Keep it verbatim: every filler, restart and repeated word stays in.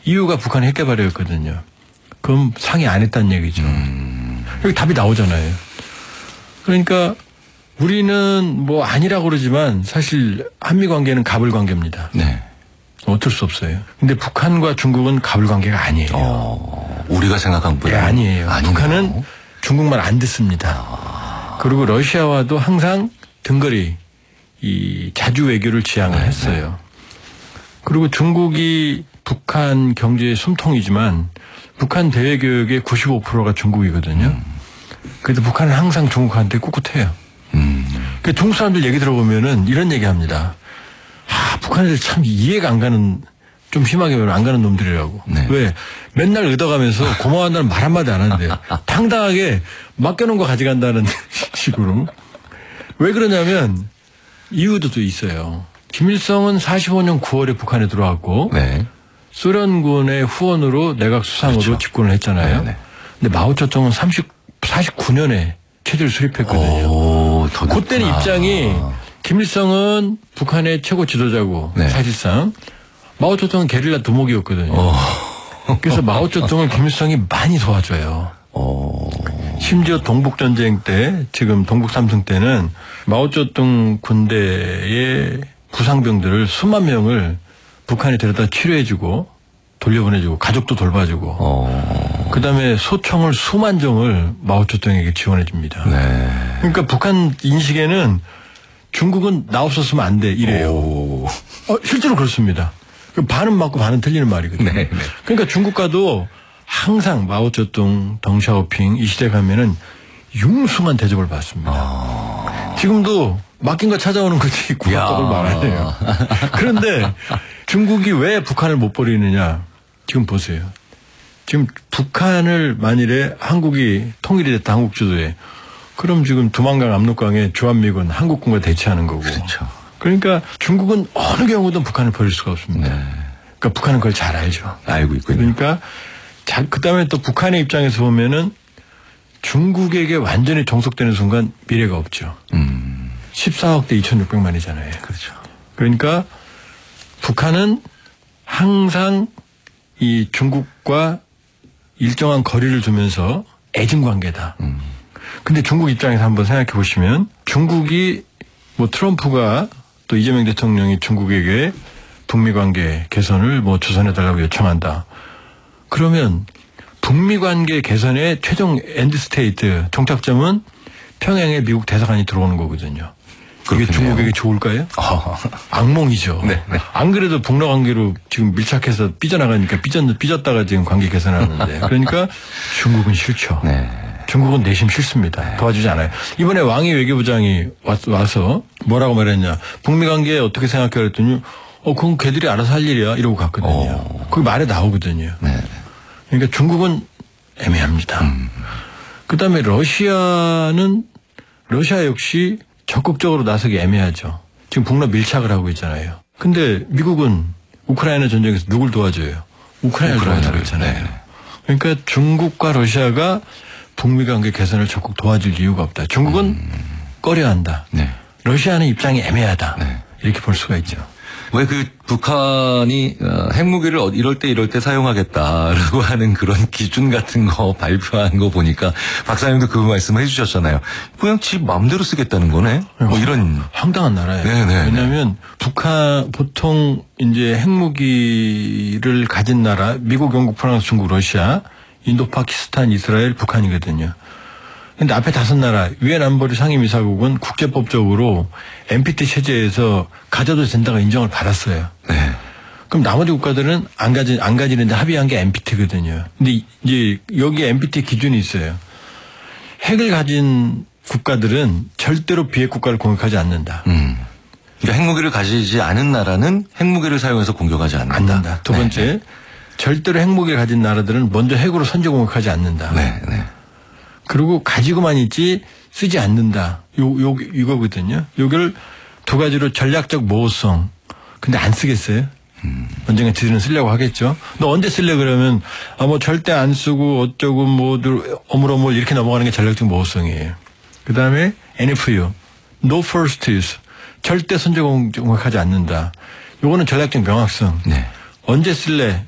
이유가 북한 핵 개발이었거든요. 그럼 상의 안 했다는 얘기죠. 음. 여기 답이 나오잖아요. 그러니까 우리는 뭐 아니라고 그러지만 사실 한미 관계는 갑을 관계입니다. 네. 어쩔 수 없어요. 근데 북한과 중국은 갑을 관계가 아니에요. 어, 우리가 생각한 것보다. 네, 아니에요. 아니네요. 북한은 중국말 안 듣습니다. 아. 그리고 러시아와도 항상 등거리 이 자주 외교를 지향을 네, 했어요. 그리고 중국이 북한 경제의 숨통이지만 북한 대외교역의 구십오 퍼센트가 중국이거든요. 음. 그래도 북한은 항상 중국한테 꿋꿋해요. 음. 그 중국 사람들 얘기 들어보면은 이런 얘기 합니다. 아, 북한 애들 참 이해가 안 가는, 좀 심하게 말하면 안 가는 놈들이라고. 네. 왜? 맨날 얻어가면서 고마워한다는 말 한마디 안 하는데요. 당당하게 맡겨놓은 거 가져간다는 식으로. 왜 그러냐면 이유도 또 있어요. 김일성은 사십오 년 구월에 북한에 들어왔고 네. 소련군의 후원으로 내각 수상으로 그렇죠. 집권을 했잖아요. 네, 네. 근데 마오쩌둥은 사십구 년에 체제를 수립했거든요. 오, 더 그때는 늦구나. 입장이 김일성은 북한의 최고 지도자고 네. 사실상 마오쩌둥은 게릴라 두목이었거든요. 어. 그래서 마오쩌둥을 김일성이 많이 도와줘요. 어. 심지어 동북전쟁 때 지금 동북삼승 때는 마오쩌둥 군대의 부상병들을 수만 명을 북한에 데려다 치료해주고 돌려보내주고 가족도 돌봐주고 어. 그다음에 소총을 수만 정을 마오쩌둥에게 지원해줍니다. 네. 그러니까 북한 인식에는 중국은 나 없었으면 안 돼 이래요. 오. 어, 실제로 그렇습니다. 반은 맞고 반은 틀리는 말이거든요. 네, 네. 그러니까 중국과도 항상 마오쩌둥, 덩샤오핑 이 시대 가면은 융숭한 대접을 받습니다. 아. 지금도 맡긴 거 찾아오는 거지 구박을 말하네요. 그런데 중국이 왜 북한을 못 버리느냐 지금 보세요. 지금 북한을 만일에 한국이 통일이 됐다 한국 주도에 그럼 지금 두만강 압록강에 주한미군 한국군과 대치하는 거고. 그렇죠. 그러니까 중국은 어느 경우든 북한을 버릴 수가 없습니다. 네. 그러니까 북한은 그걸 잘 알죠. 알고 있군요. 그러니까 자, 그다음에 또 북한의 입장에서 보면은 중국에게 완전히 종속되는 순간 미래가 없죠. 음. 십사억 대 이천육백만이잖아요. 그렇죠. 그러니까 북한은 항상 이 중국과 일정한 거리를 두면서 애증 관계다. 음. 근데 중국 입장에서 한번 생각해 보시면 중국이 뭐 트럼프가 또 이재명 대통령이 중국에게 북미 관계 개선을 뭐 조선해 달라고 요청한다. 그러면 북미 관계 개선의 최종 엔드 스테이트 종착점은 평양에 미국 대사관이 들어오는 거거든요. 그게 그렇겠네요. 중국에게 좋을까요? 어. 악몽이죠. 네, 네. 안 그래도 북러 관계로 지금 밀착해서 삐져나가니까 삐졌, 삐졌다가 지금 관계 개선하는데. 그러니까 중국은 싫죠. 네. 중국은 내심 싫습니다. 도와주지 않아요. 이번에 왕이 외교부장이 와서 뭐라고 말했냐. 북미 관계 어떻게 생각해 그랬더니 어, 그건 걔들이 알아서 할 일이야. 이러고 갔거든요. 어. 그게 말에 나오거든요. 네. 그러니까 중국은 애매합니다. 음. 그 다음에 러시아는 러시아 역시 적극적으로 나서기 애매하죠. 지금 북러 밀착을 하고 있잖아요. 근데 미국은 우크라이나 전쟁에서 누굴 도와줘요? 우크라이나를 도와주고 있잖아요. 네. 그러니까 중국과 러시아가 북미 관계 개선을 적극 도와줄 이유가 없다. 중국은 음. 꺼려한다. 네. 러시아는 입장이 애매하다. 네. 이렇게 볼 수가 있죠. 왜 그 북한이 핵무기를 이럴 때 이럴 때 사용하겠다라고 하는 그런 기준 같은 거 발표한 거 보니까 박사님도 그 말씀을 해주셨잖아요. 그냥 지 마음대로 쓰겠다는 거네. 뭐 이런 황당한 나라예요. 네네. 왜냐하면 북한 보통 이제 핵무기를 가진 나라 미국, 영국, 프랑스, 중국, 러시아, 인도, 파키스탄, 이스라엘, 북한이거든요. 근데 앞에 다섯 나라 유엔 안보리 상임이사국은 국제법적으로 엠피티 체제에서 가져도 된다고 인정을 받았어요. 네. 그럼 나머지 국가들은 안 가지 안 가지는데 합의한 게 엠피티거든요. 근데 이제 여기 엠피티 기준이 있어요. 핵을 가진 국가들은 절대로 비핵 국가를 공격하지 않는다. 음. 그러니까 핵무기를 가지지 않은 나라는 핵무기를 사용해서 공격하지 않는다. 않는다. 두 번째, 네. 절대로 핵무기를 가진 나라들은 먼저 핵으로 선제 공격하지 않는다. 네, 네. 그리고 가지고만 있지 쓰지 않는다. 요, 요, 이거거든요. 요걸 두 가지로 전략적 모호성. 근데 안 쓰겠어요? 음. 언젠가 지들은 쓰려고 하겠죠. 너 언제 쓸래 그러면 아, 뭐 절대 안 쓰고 어쩌고 뭐 어물어물 이렇게 넘어가는 게 전략적 모호성이에요. 그 다음에 엔에프유. No first use. 절대 선제 공격하지 않는다. 요거는 전략적 명확성. 네. 언제 쓸래?